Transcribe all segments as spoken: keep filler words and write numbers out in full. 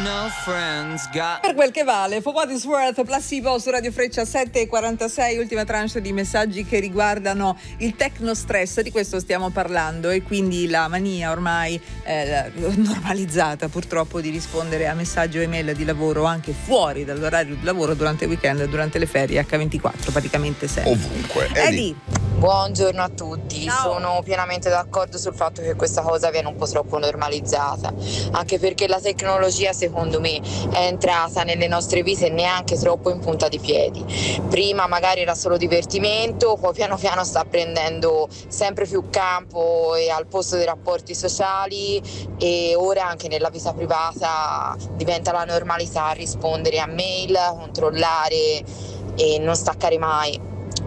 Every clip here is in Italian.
no friends got... Per quel che vale, for what is worth, Placebo su Radio Freccia sette e quarantasei, ultima tranche di messaggi che riguardano il techno stress, di questo stiamo parlando, e quindi la mania ormai eh, normalizzata purtroppo di rispondere a messaggi o email di lavoro anche fuori dall'orario di lavoro, durante il weekend, durante le ferie, acca ventiquattro praticamente sempre. Ovunque. Eddie. Buongiorno a tutti, Ciao. sono pienamente d'accordo sul fatto che questa cosa viene un po' troppo normalizzata, anche perché la tecnologia secondo me è entrata nelle nostre vite neanche troppo in punta di piedi. Prima magari era solo divertimento, poi piano piano sta prendendo sempre più campo e al posto dei rapporti sociali, e ora anche nella vita privata diventa la normalità rispondere a mail, controllare e non staccare mai.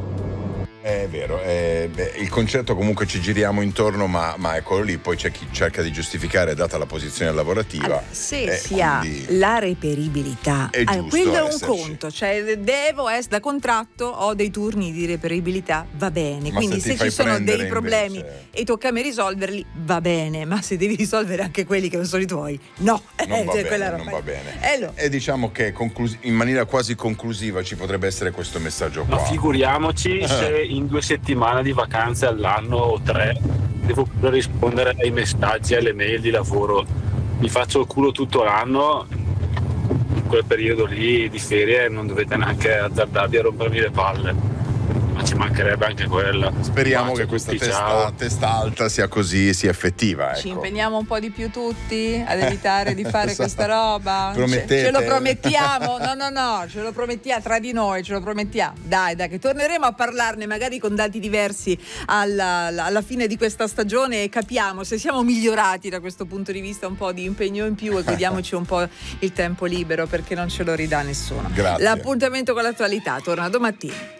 È vero, è, beh, il concetto comunque ci giriamo intorno, ma, ma eccolo lì, poi c'è chi cerca di giustificare data la posizione lavorativa. Allora, se eh, si ha quindi la reperibilità, è allora, giusto quello è un esserci. conto, cioè devo essere da contratto, ho dei turni di reperibilità, va bene, Ma quindi se ti se, ci fai sono prendere dei problemi invece- e tocca a me risolverli, va bene, ma se devi risolvere anche quelli che non sono i tuoi, no, non va cioè, quella bene, roba non va lì. bene. Eh, lo- E diciamo che conclus- in maniera quasi conclusiva ci potrebbe essere questo messaggio Ma qua. figuriamoci se in due settimane di vacanze all'anno o tre devo pure rispondere ai messaggi e alle mail di lavoro. Mi faccio il culo tutto l'anno, in quel periodo lì di ferie non dovete neanche azzardarvi a rompermi le palle. Ma ci mancherebbe anche quella. Speriamo Bacio che a questa tutti, testa, ciao. testa alta sia così, sia effettiva. Ci Ecco. impegniamo un po' di più tutti ad evitare di fare Esatto. questa roba? Promettete? Ce, ce lo promettiamo? No, no, no, ce lo promettiamo tra di noi, ce lo promettiamo. Dai, dai, che torneremo a parlarne magari con dati diversi alla, alla fine di questa stagione e capiamo se siamo migliorati da questo punto di vista, un po' di impegno in più, e godiamoci un po' il tempo libero, perché non ce lo ridà nessuno. Grazie. L'appuntamento con l'attualità torna domattina.